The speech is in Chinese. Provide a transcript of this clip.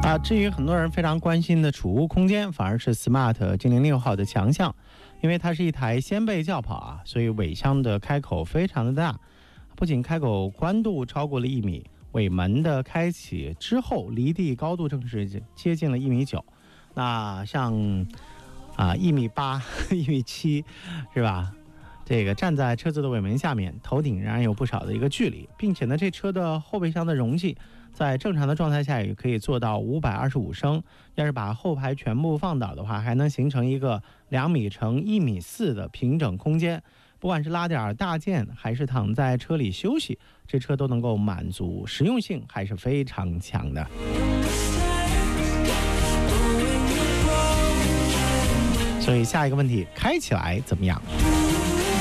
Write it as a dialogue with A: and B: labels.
A: 至于很多人非常关心的储物空间，反而是 Smart 精灵6号的强项，因为它是一台掀背轿跑所以尾箱的开口非常的大，不仅开口宽度超过了1米，尾门的开启之后离地高度正是接近了1.9米。那像1.8米、1.7米是吧？这个站在车子的尾门下面，头顶仍然有不少的一个距离，并且呢，这车的后备箱的容积在正常的状态下也可以做到525升。要是把后排全部放倒的话，还能形成一个2米乘1.4米的平整空间。不管是拉点大件，还是躺在车里休息，这车都能够满足，实用性还是非常强的。所以下一个问题，开起来怎么样？